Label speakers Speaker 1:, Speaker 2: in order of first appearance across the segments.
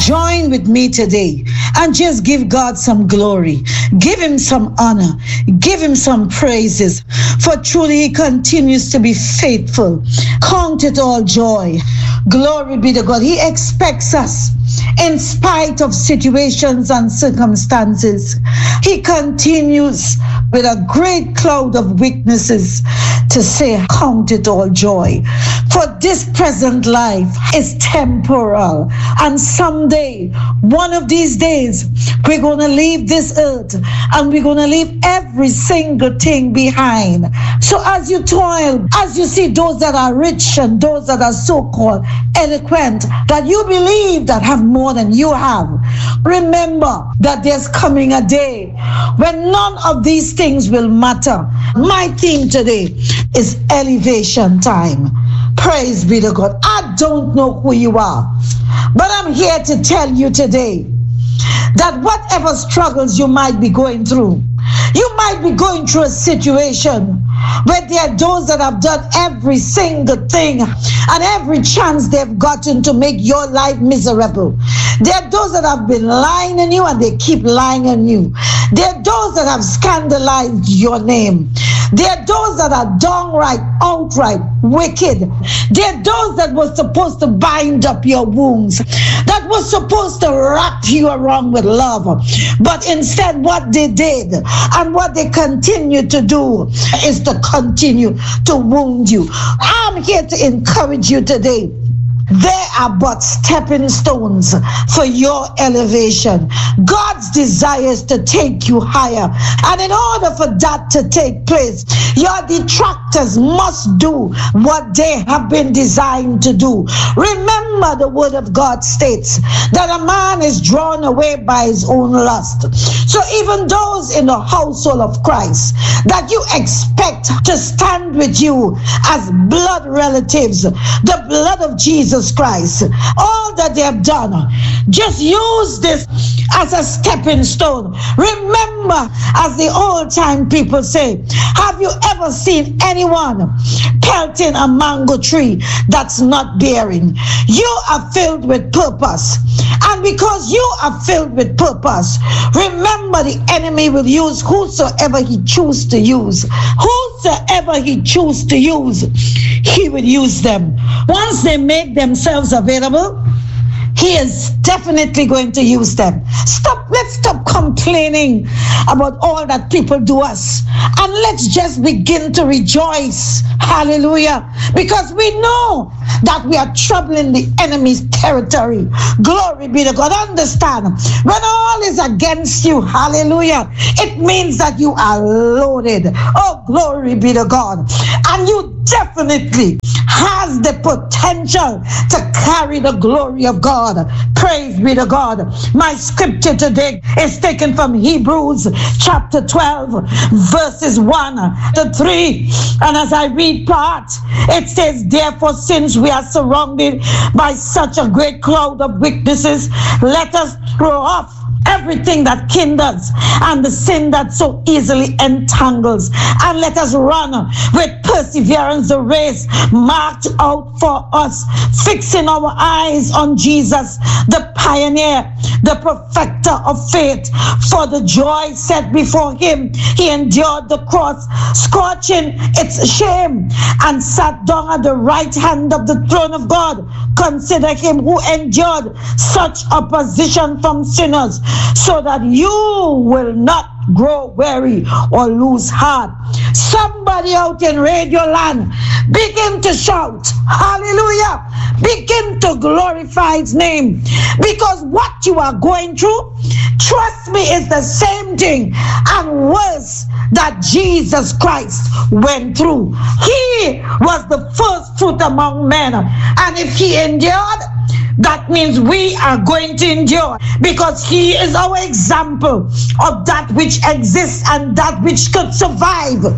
Speaker 1: join with me today and just give God some glory, give him some honor, give him some praises, for truly he continues to be faithful. Count it all joy. Glory be to God. He expects us in spite of situations and circumstances. He continues with a great cloud of witnesses to say, count it all joy. For this present life is temporal, and someday, one of these days, we're going to leave this earth and we're going to leave every single thing behind. So as you toil, as you see those that are rich and those that are so-called eloquent, that you believe that have more than you have, remember that there's coming a day when none of these things will matter. My theme today is elevation time. Praise be to God. I don't know who you are, but I'm here to tell you today that whatever struggles you might be going through, you might be going through a situation where there are those that have done every single thing and every chance they've gotten to make your life miserable. There are those that have been lying on you and they keep lying on you. There are those that have scandalized your name. There are those that are downright, outright wicked. There are those that were supposed to bind up your wounds, that were supposed to wrap you around with love. But instead, what they did and what they continue to do is to continue to wound you. I'm here to encourage you today. They are but stepping stones for your elevation. God's desire is to take you higher. And in order for that to take place, your detractors must do what they have been designed to do. Remember, the word of God states that a man is drawn away by his own lust. So even those in the household of Christ that you expect to stand with you as blood relatives, the blood of Jesus Christ, all that they have done, just use this as a stepping stone. Remember, as the old time people say, have you ever seen anyone pelting a mango tree that's not bearing? You are filled with purpose, and because you are filled with purpose, remember, the enemy will use whosoever he chooses to use. Whosoever he chooses to use, he will use them. Once they make themselves available, he is definitely going to use them. Let's stop complaining about all that people do us, and let's just begin to rejoice. Hallelujah. Because we know that we are troubling the enemy's territory. Glory be to God. Understand, when all is against you, hallelujah, it means that you are loaded. Oh, glory be to God. And you definitely has the potential to carry the glory of God. Praise be to God. My scripture today is taken from Hebrews chapter 12, verses 1 to 3. And as I read part, it says, therefore, since we are surrounded by such a great cloud of witnesses, let us throw off everything that hinders and the sin that so easily entangles, and let us run with perseverance the race marked out for us, fixing our eyes on Jesus, the pioneer, the perfecter of faith. For the joy set before him, he endured the cross, scorching its shame, and sat down at the right hand of the throne of God. Consider him who endured such opposition from sinners, so that you will not grow weary or lose heart. Somebody out in Radio Land, begin to shout hallelujah, begin to glorify his name, because what you are going through, trust me, is the same thing and worse that Jesus Christ went through. He was the first fruit among men, and if he endured, that means we are going to endure, because he is our example of that which exists and that which could survive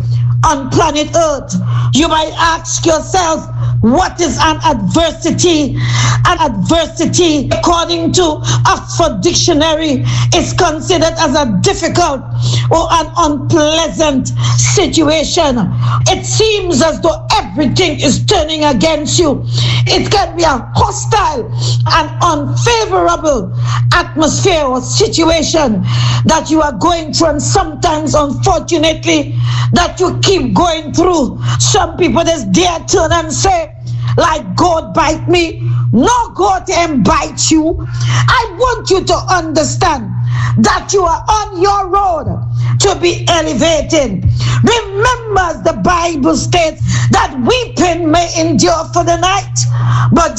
Speaker 1: on planet Earth. You might ask yourself, what is an adversity? An adversity, according to Oxford Dictionary, is considered as a difficult or an unpleasant situation. It seems as though everything is turning against you. It can be a hostile and unfavorable atmosphere or situation that you are going through, and sometimes, unfortunately, that you keep going through. Some people just dare turn and say, like goat bite me. No goat can bite you. I want you to understand that you are on your road to be elevated. Remember, as the Bible states, that weeping may endure for the night, but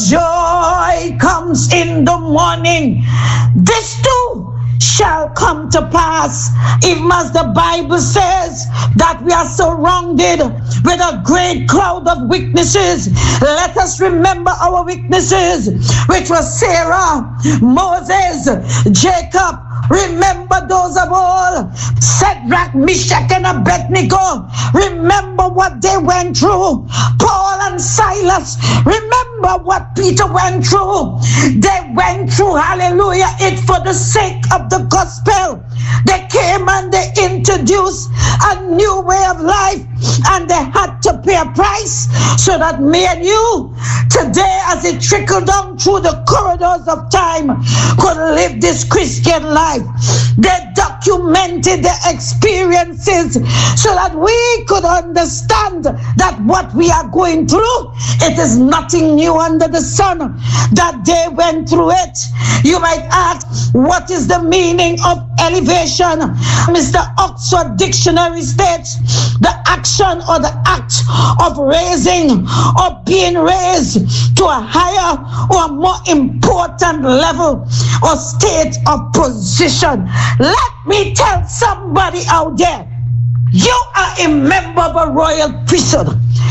Speaker 1: joy comes in the morning. This too shall come to pass. Even as the Bible says that we are surrounded with a great cloud of witnesses, let us remember our witnesses, which was Sarah, Moses, Jacob. Remember those of all, Shadrach, Meshach, and Abednego. Remember what they went through. Paul and Silas. Remember what Peter went through. They went through, hallelujah, it for the sake of the gospel. They came and they introduced a new way of life, and they had to pay a price so that me and you today, as it trickled down through the corridors of time, could live this Christian life. They documented their experiences so that we could understand that what we are going through, it is nothing new under the sun, that they went through it. You might ask, what is the meaning of elevation? Mr. Oxford Dictionary states, the action or the act of raising or being raised to a higher or more important level or state of position. Let me tell somebody out there, you are a member of a royal priesthood,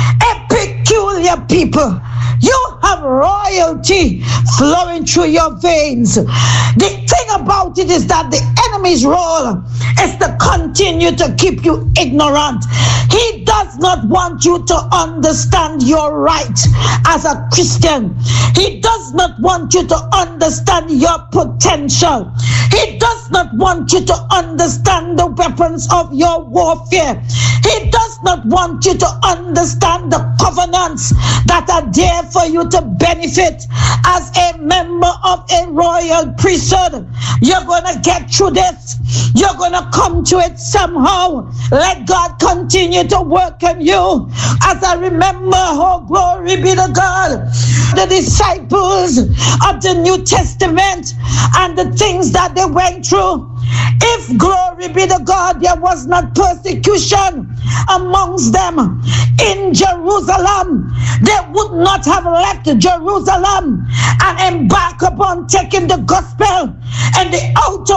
Speaker 1: a peculiar people. You have royalty flowing through your veins. The thing about it is that the enemy's role is to continue to keep you ignorant. He does not want you to understand your right as a Christian. He does not want you to understand your potential. He does not want you to understand the weapons of your warfare. He does not want you to understand the covenants that are there for you to benefit as a member of a royal priesthood. You're going to get through this. You're going to come to it somehow. Let God continue to work on you. As I remember, oh, glory be to God, the disciples of the New Testament and the things that they went through. If, glory be to God, there was not persecution amongst them in Jerusalem, they would not have left Jerusalem and embark upon taking the gospel and the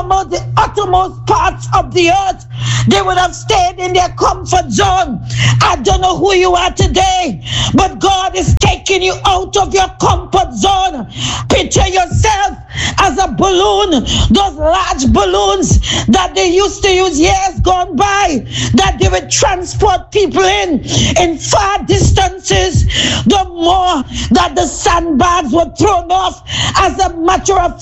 Speaker 1: uttermost parts of the earth. They would have stayed in their comfort zone. I don't know who you are today, but God is taking you out of your comfort zone. Picture yourself as a balloon, those large balloons that they used to use years gone by, that they would transport people in far distances. The more that the sandbags were thrown off, as a matter of